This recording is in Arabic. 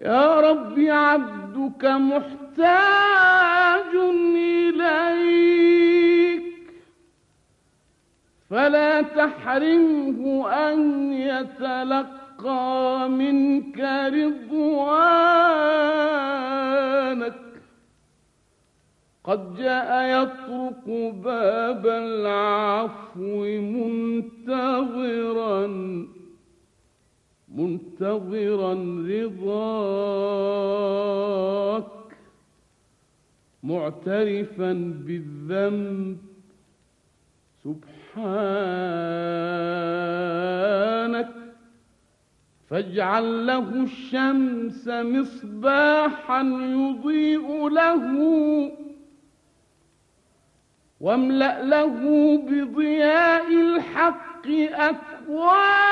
يا رب عبدك محتاج إليك، فلا تحرمه أن يتلقى منك رضوانك. قد جاء يطرق باب العفو منتظرا رضاك، معترفا بالذنب سبحانك. فاجعل له الشمس مصباحا يضيء له، واملأ له بضياء الحق أكوانا